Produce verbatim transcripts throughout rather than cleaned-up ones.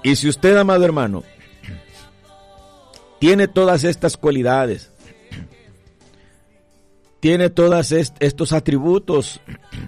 Y si usted, amado hermano, tiene todas estas cualidades, tiene todos est- estos atributos,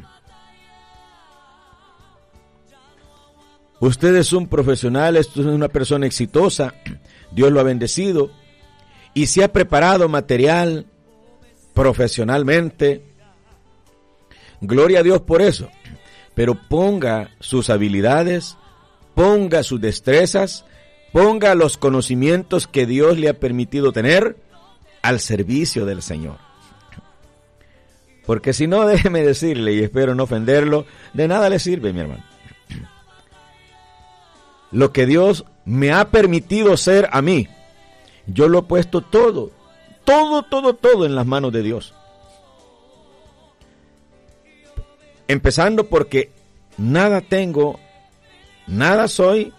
usted es un profesional, usted es una persona exitosa, Dios lo ha bendecido y se ha preparado material, profesionalmente, gloria a Dios por eso, pero ponga sus habilidades, ponga sus destrezas, ponga los conocimientos que Dios le ha permitido tener al servicio del Señor. Porque si no, déjeme decirle, y espero no ofenderlo, de nada le sirve, mi hermano. Lo que Dios me ha permitido ser a mí, yo lo he puesto todo, todo, todo, todo en las manos de Dios. Empezando porque nada tengo, nada soy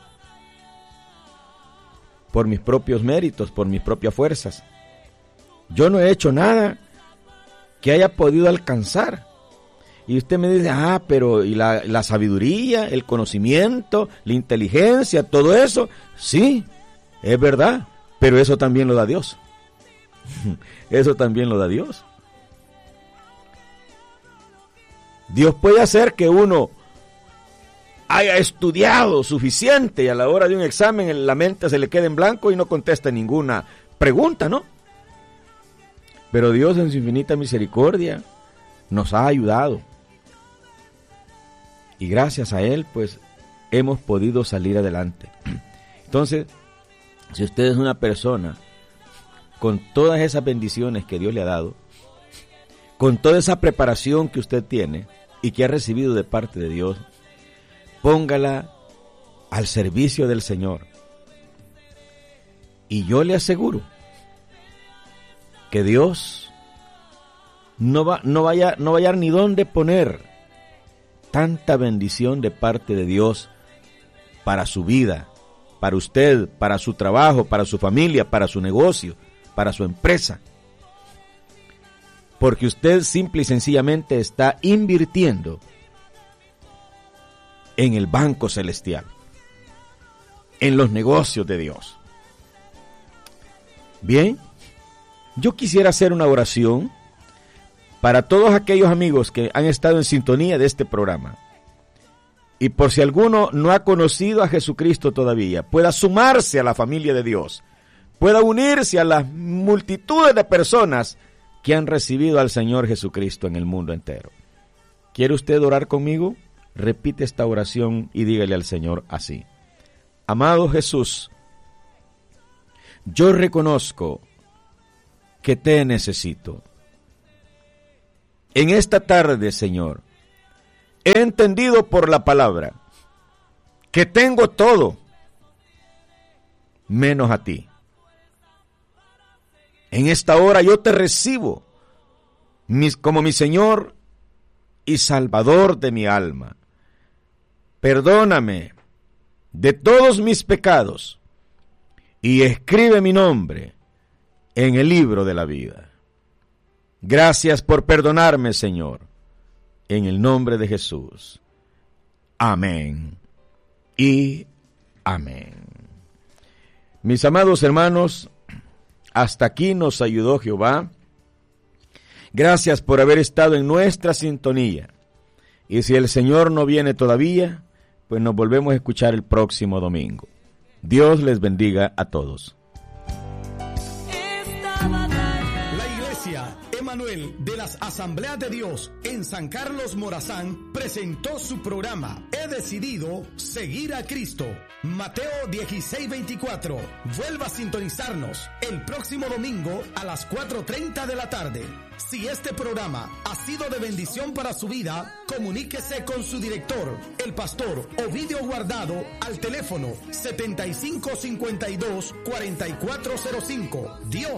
por mis propios méritos, por mis propias fuerzas. Yo no he hecho nada que haya podido alcanzar. Y usted me dice, ah, pero ¿y la, la sabiduría, el conocimiento, la inteligencia, todo eso? Sí, es verdad, pero eso también lo da Dios. Eso también lo da Dios. Dios puede hacer que uno haya estudiado suficiente y a la hora de un examen la mente se le quede en blanco y no conteste ninguna pregunta, ¿no? Pero Dios en su infinita misericordia nos ha ayudado. Y gracias a Él, pues, hemos podido salir adelante. Entonces, si usted es una persona con todas esas bendiciones que Dios le ha dado, con toda esa preparación que usted tiene y que ha recibido de parte de Dios, póngala al servicio del Señor. Y yo le aseguro que Dios no va, no vaya, no vaya ni dónde poner tanta bendición de parte de Dios para su vida, para usted, para su trabajo, para su familia, para su negocio, para su empresa. Porque usted simple y sencillamente está invirtiendo en el banco celestial, en los negocios de Dios. Bien, yo quisiera hacer una oración para todos aquellos amigos que han estado en sintonía de este programa. Y por si alguno no ha conocido a Jesucristo todavía, pueda sumarse a la familia de Dios, pueda unirse a las multitudes de personas que han recibido al Señor Jesucristo en el mundo entero. ¿Quiere usted orar conmigo? Repite esta oración y dígale al Señor así: amado Jesús, yo reconozco que te necesito. En esta tarde, Señor, he entendido por la palabra que tengo todo menos a ti. En esta hora yo te recibo mis, como mi Señor y Salvador de mi alma. Perdóname de todos mis pecados y escribe mi nombre en el libro de la vida. Gracias por perdonarme, Señor, en el nombre de Jesús. Amén y amén. Mis amados hermanos, hasta aquí nos ayudó Jehová. Gracias por haber estado en nuestra sintonía. Y si el Señor no viene todavía, pues nos volvemos a escuchar el próximo domingo. Dios les bendiga a todos. Emanuel de las Asambleas de Dios en San Carlos Morazán presentó su programa He decidido seguir a Cristo. Mateo dieciséis veinticuatro. Vuelva a sintonizarnos el próximo domingo a las cuatro treinta de la tarde. Si este programa ha sido de bendición para su vida, comuníquese con su director, el pastor Ovidio Guardado, al teléfono setenta y cinco cincuenta y dos cuarenta y cuatro cero cinco. Dios